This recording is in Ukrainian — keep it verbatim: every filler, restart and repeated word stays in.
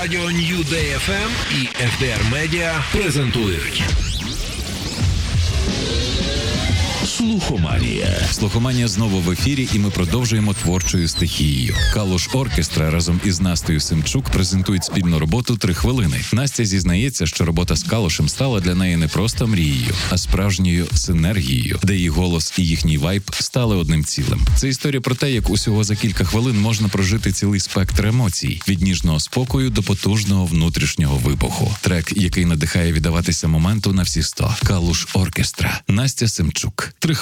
Радіо New Day еф ем і еф ді ар Media презентують Слухоманія. Слухоманія знову в ефірі, і ми продовжуємо творчою стихією. Калуш Оркестра разом із Настею Семчук презентують спільну роботу «Три хвилини». Настя зізнається, що робота з Калушем стала для неї не просто мрією, а справжньою синергією, де її голос і їхній вайб стали одним цілим. Це історія про те, як усього за кілька хвилин можна прожити цілий спектр емоцій – від ніжного спокою до потужного внутрішнього вибуху. Трек, який надихає віддаватися моменту на всі сто. Калуш Оркестра. Настя Семчук. «Три